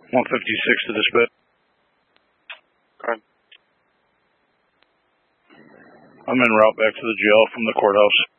156 to dispatch. Okay. I'm en route back to the jail from the courthouse.